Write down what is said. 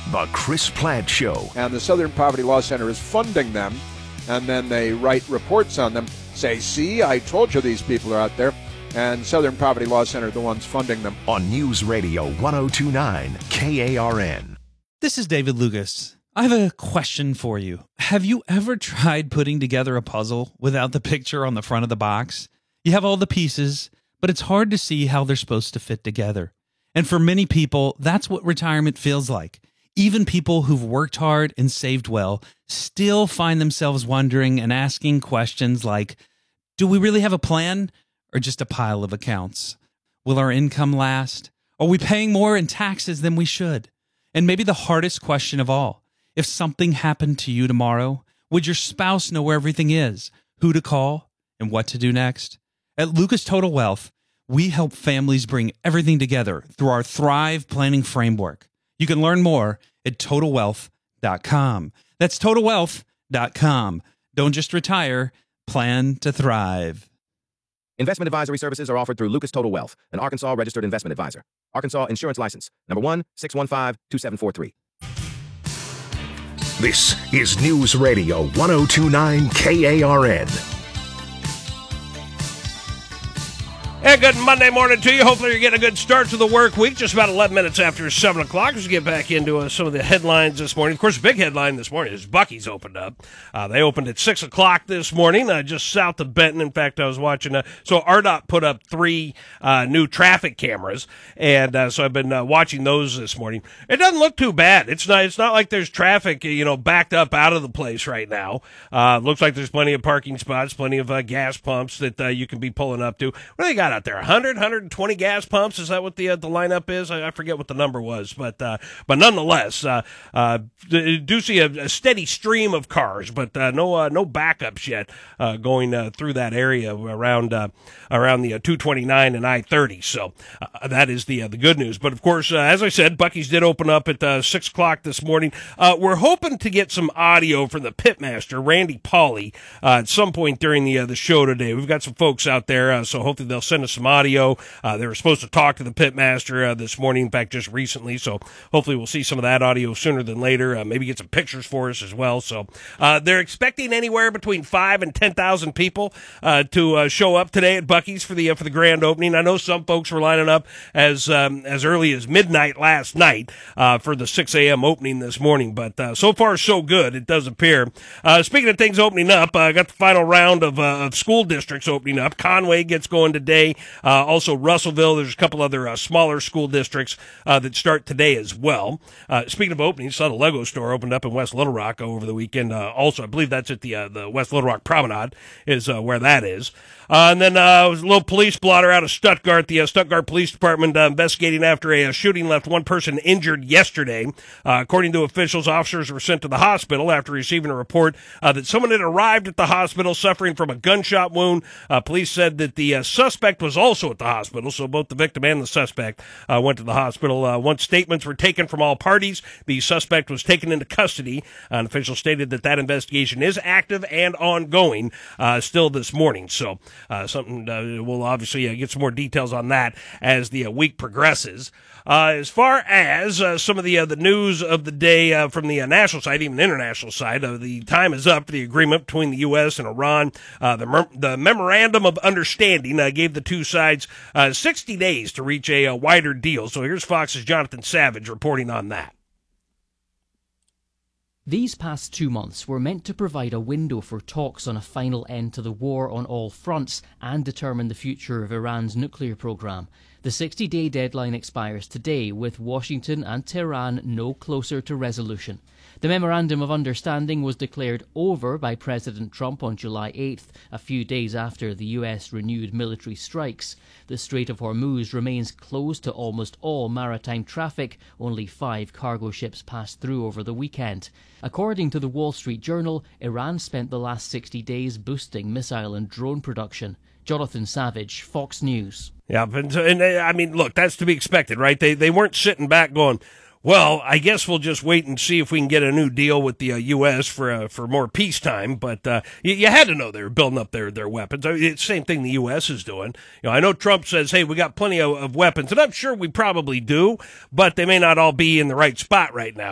The Chris Plante Show. And the Southern Poverty Law Center is funding them, and then they write reports on them, say, see, I told you these people are out there, and Southern Poverty Law Center are the ones funding them. On News Radio 1029 KARN. This is David Lucas. I have a question for you. Have you ever tried putting together a puzzle without the picture on the front of the box? You have all the pieces, but it's hard to see how they're supposed to fit together. And for many people, that's what retirement feels like. Even people who've worked hard and saved well still find themselves wondering and asking questions like, do we really have a plan or just a pile of accounts? Will our income last? Are we paying more in taxes than we should? And maybe the hardest question of all, if something happened to you tomorrow, would your spouse know where everything is, who to call, and what to do next? At Lucas Total Wealth, we help families bring everything together through our Thrive Planning Framework. You can learn more at TotalWealth.com. That's TotalWealth.com. Don't just retire, plan to thrive. Investment advisory services are offered through Lucas Total Wealth, an Arkansas registered investment advisor. Arkansas Insurance License, number 1-615-2743. This is News Radio 1029 KARN. And good Monday morning to you. Hopefully you're getting a good start to the work week. Just about 11 minutes after 7 o'clock. Let's get back into some of the headlines this morning. Of course, the big headline this morning is Buc-ee's opened up. They opened at 6 o'clock this morning, just south of Benton. In fact, I was watching. So RDOT put up 3 new traffic cameras, and so I've been watching those this morning. It doesn't look too bad. It's not like there's traffic, backed up out of the place right now. Looks like there's plenty of parking spots, plenty of gas pumps that you can be pulling up to. What do they got out there? 120 gas pumps? Is that what the lineup is? I forget what the number was, but nonetheless, do see a steady stream of cars, but no backups yet going through that area around the 229 and I-30. So that is the good news. But of course, as I said, Buc-ee's did open up at 6 o'clock this morning. We're hoping to get some audio from the pitmaster, Randy Pauly, at some point during the show today. We've got some folks out there, so hopefully they'll send us some audio. They were supposed to talk to the pitmaster this morning, in fact, just recently. So hopefully we'll see some of that audio sooner than later. Maybe get some pictures for us as well. So they're expecting anywhere between 5,000 and 10,000 people to show up today at Buc-ee's for the grand opening. I know some folks were lining up as early as midnight last night for the 6 a.m. opening this morning. But so far so good, it does appear. Speaking of things opening up, I got the final round of school districts opening up. Conway gets going today. Also Russellville, there's a couple other smaller school districts that start today as well. Speaking of openings, saw the Lego store opened up in West Little Rock over the weekend. Also, I believe that's at the West Little Rock Promenade is where that is. And then a little police blotter out of Stuttgart. The Stuttgart Police Department investigating after a shooting left one person injured yesterday. According to officials, officers were sent to the hospital after receiving a report that someone had arrived at the hospital suffering from a gunshot wound. Police said that the suspect was also at the hospital, so both the victim and the suspect went to the hospital. Once statements were taken from all parties, the suspect was taken into custody. An official stated that investigation is active and ongoing still this morning. So something we'll obviously get some more details on that as the week progresses. As far as some of the news of the day from the national side, even the international side, the time is up for the agreement between the U.S. and Iran. The Memorandum of Understanding gave the two sides 60 days to reach a wider deal. So here's Fox's Jonathan Savage reporting on that. These past 2 months were meant to provide a window for talks on a final end to the war on all fronts and determine the future of Iran's nuclear program. The 60-day deadline expires today, with Washington and Tehran no closer to resolution. The Memorandum of Understanding was declared over by President Trump on July 8th, a few days after the US renewed military strikes. The Strait of Hormuz remains closed to almost all maritime traffic. Only 5 cargo ships passed through over the weekend. According to the Wall Street Journal, Iran spent the last 60 days boosting missile and drone production. Jonathan Savage, Fox News. Yeah, and I mean, look, that's to be expected, right? They weren't sitting back going, well, I guess we'll just wait and see if we can get a new deal with the U.S. for more peacetime. But you had to know they were building up their weapons. I mean, it's the same thing the U.S. is doing. I know Trump says, hey, we got plenty of weapons, and I'm sure we probably do, but they may not all be in the right spot right now.